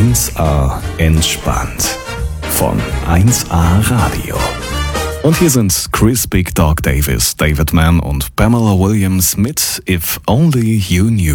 1A entspannt von 1A Radio. Und hier sind Chris Big Dog Davis, David Mann und Pamela Williams mit If Only You Knew.